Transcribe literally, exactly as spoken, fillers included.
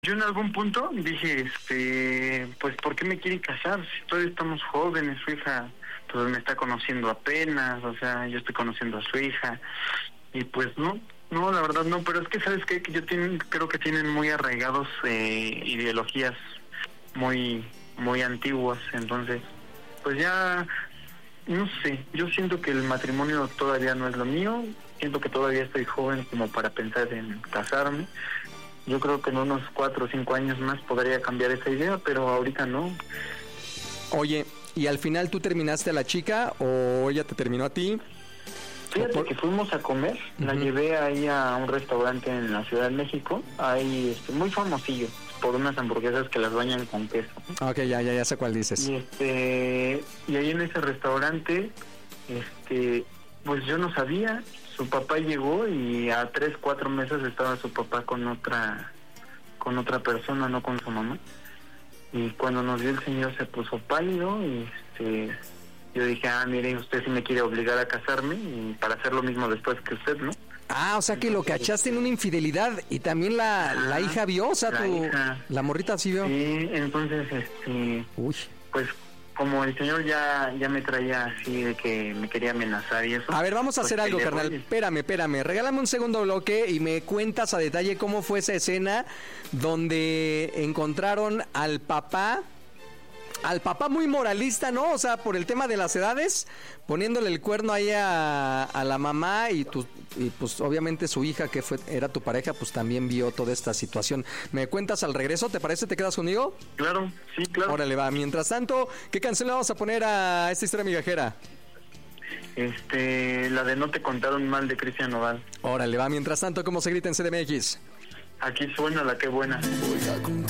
Yo en algún punto dije, este, pues, ¿por qué me quiere casar? Si todavía estamos jóvenes, su hija, pues, me está conociendo apenas, o sea, yo estoy conociendo a su hija, y pues no, no, la verdad no, pero es que, ¿sabes qué? Que yo tienen, creo que tienen muy arraigados eh, ideologías muy, muy antiguas, entonces, pues ya, no sé, yo siento que el matrimonio todavía no es lo mío, siento que todavía estoy joven como para pensar en casarme. Yo creo que en unos cuatro o cinco años más podría cambiar esa idea, pero ahorita no. Oye, ¿y al final tú terminaste a la chica o ella te terminó a ti? Fíjate por... que fuimos a comer, uh-huh. La llevé ahí a un restaurante en la Ciudad de México, ahí este, muy famosillo, por unas hamburguesas que las bañan con queso. Ok, ya, ya, ya sé cuál dices. Y este, y ahí en ese restaurante, este, pues yo no sabía. Su papá llegó y a tres, cuatro meses estaba su papá con otra con otra persona, no con su mamá. Y cuando nos vio el señor se puso pálido y este, yo dije, ah, mire, usted sí me quiere obligar a casarme y para hacer lo mismo después que usted, ¿no? Ah, o sea que lo cachaste en una infidelidad y también la, ah, la hija vio, o sea, la, tu, hija. la morrita sí vio. Sí, entonces, este, Uy. pues como el señor ya ya me traía así de que me quería amenazar y eso. A ver, vamos a pues hacer algo, carnal. Voy. Espérame, espérame. Regálame un segundo bloque y me cuentas a detalle cómo fue esa escena donde encontraron al papá, al papá muy moralista, ¿no? O sea, por el tema de las edades, poniéndole el cuerno ahí a, a la mamá y tu, y pues obviamente su hija, que fue era tu pareja, pues también vio toda esta situación. ¿Me cuentas al regreso? ¿Te parece? ¿Te quedas conmigo? Claro, sí, claro. Órale, va. Mientras tanto, ¿qué canción le vamos a poner a esta historia migajera? Este, la de No te contaron mal de Cristian Nodal. Órale, va. Mientras tanto, ¿cómo se grita en C D M X? Aquí suena la que buena. Voy a contar